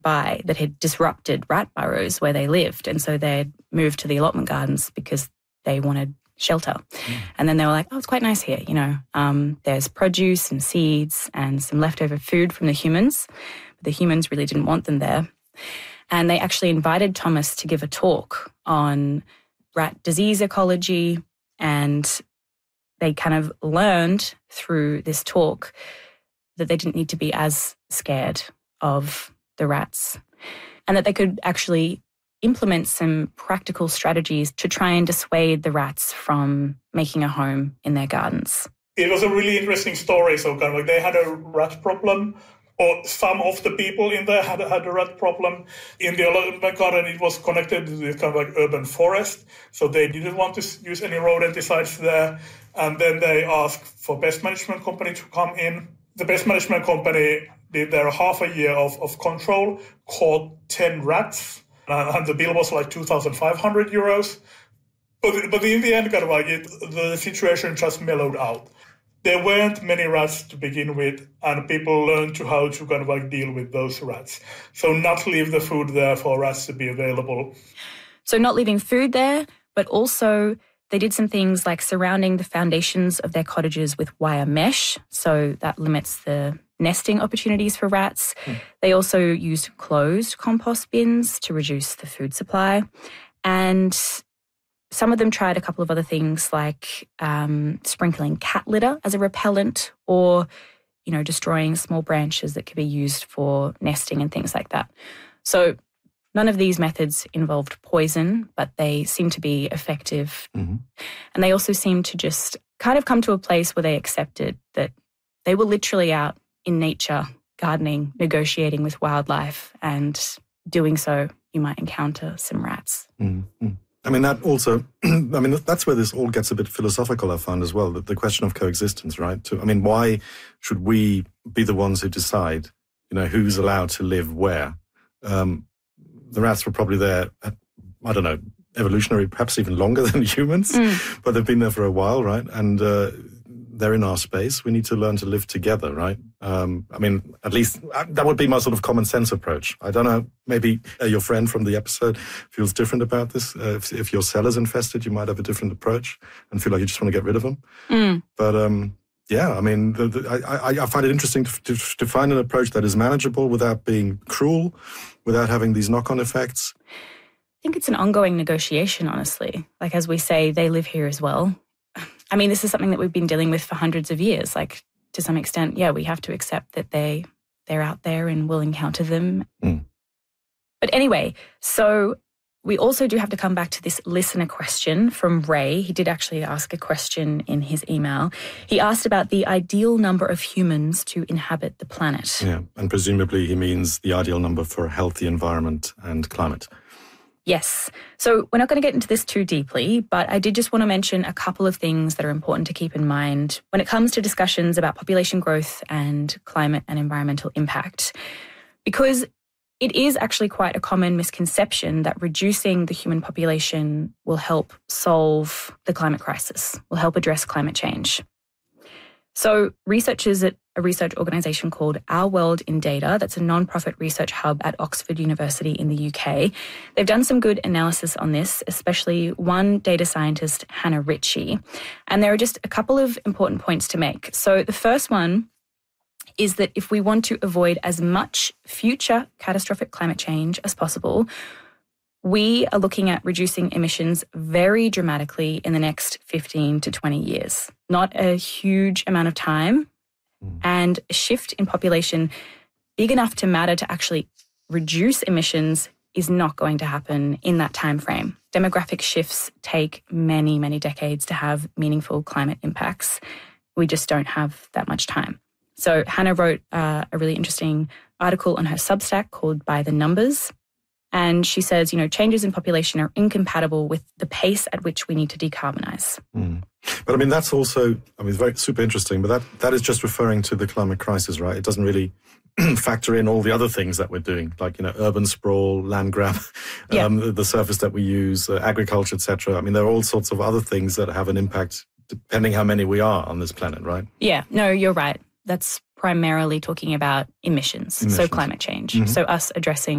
by that had disrupted rat burrows where they lived. And so they'd moved to the allotment gardens because they wanted shelter. And then they were like, oh, it's quite nice here, there's produce and seeds and some leftover food from the humans. But the humans really didn't want them there. And they actually invited Thomas to give a talk on rat disease ecology, and they kind of learned through this talk that they didn't need to be as scared of the rats and that they could actually implement some practical strategies to try and dissuade the rats from making a home in their gardens. It was a really interesting story. So kind of like they had a rat problem, or some of the people in there had a rat problem. In the allotment garden, it was connected with kind of like urban forest. So they didn't want to use any rodenticides there. And then they asked for pest management company to come in. The pest management company did their half a year of control, caught 10 rats. And the bill was like 2,500 euros. But in the end, kind of like the situation just mellowed out. There weren't many rats to begin with, and people learned how to kind of like deal with those rats. So not leave the food there for rats to be available. So not leaving food there, but also they did some things like surrounding the foundations of their cottages with wire mesh. So that limits the nesting opportunities for rats. They also used closed compost bins to reduce the food supply. And some of them tried a couple of other things like sprinkling cat litter as a repellent, or, destroying small branches that could be used for nesting and things like that. So none of these methods involved poison, but they seem to be effective. And they also seem to just kind of come to a place where they accepted that they were literally out in nature, gardening, negotiating with wildlife, and doing so, you might encounter some rats. I mean, that also, that's where this all gets a bit philosophical, I find, as well, the question of coexistence, right? Why should we be the ones who decide, who's allowed to live where? The rats were probably there, evolutionary, perhaps even longer than humans, but they've been there for a while, right? And they're in our space. We need to learn to live together, right? At least that would be my sort of common sense approach. I don't know, maybe your friend from the episode feels different about this. If your cellar's infested, you might have a different approach and feel like you just want to get rid of them. But I find it interesting to find an approach that is manageable without being cruel, without having these knock-on effects. I think it's an ongoing negotiation, honestly. Like, as we say, they live here as well. This is something that we've been dealing with for hundreds of years. Like, to some extent, we have to accept that they're out there and we'll encounter them. But anyway, so we also do have to come back to this listener question from Ray. He did actually ask a question in his email. He asked about the ideal number of humans to inhabit the planet. Yeah, and presumably he means the ideal number for a healthy environment and climate. Yes. So we're not going to get into this too deeply, but I did just want to mention a couple of things that are important to keep in mind when it comes to discussions about population growth and climate and environmental impact. Because it is actually quite a common misconception that reducing the human population will help solve the climate crisis, will help address climate change. So researchers at a research organisation called Our World in Data, that's a non-profit research hub at Oxford University in the UK, they've done some good analysis on this, especially one data scientist, Hannah Ritchie. And there are just a couple of important points to make. So the first one is that if we want to avoid as much future catastrophic climate change as possible, we are looking at reducing emissions very dramatically in the next 15 to 20 years. Not a huge amount of time, and a shift in population big enough to matter to actually reduce emissions is not going to happen in that time frame. Demographic shifts take many, many decades to have meaningful climate impacts. We just don't have that much time. So Hannah wrote a really interesting article on her Substack called By the Numbers. And she says, changes in population are incompatible with the pace at which we need to decarbonize. But that's also, very super interesting, but that is just referring to the climate crisis, right? It doesn't really factor in all the other things that we're doing, like, urban sprawl, land grab, the surface that we use, agriculture, etc. There are all sorts of other things that have an impact depending how many we are on this planet, right? Yeah, no, you're right. That's primarily talking about emissions. So climate change. So us addressing